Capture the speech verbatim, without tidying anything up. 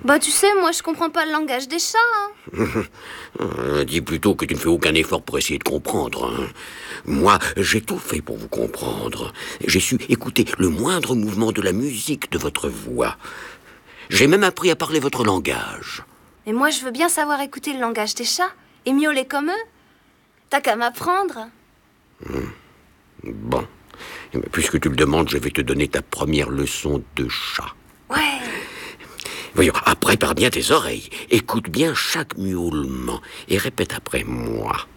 Bah tu sais, moi je comprends pas le langage des chats. Hein. euh, dis plutôt que tu ne fais aucun effort pour essayer de comprendre. Hein. Moi, j'ai tout fait pour vous comprendre. J'ai su écouter le moindre mouvement de la musique de votre voix. J'ai même appris à parler votre langage. Et moi je veux bien savoir écouter le langage des chats et miauler comme eux. T'as qu'à m'apprendre. Hum. Bon. Puisque tu le demandes, je vais te donner ta première leçon de chat. Ouais. Voyons, ah, prépare bien tes oreilles. Écoute bien chaque miaulement et répète après moi.